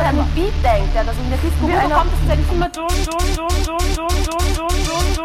an den Beat denkt, ja, dass in der Disco kommt, ist ja nicht immer dumm.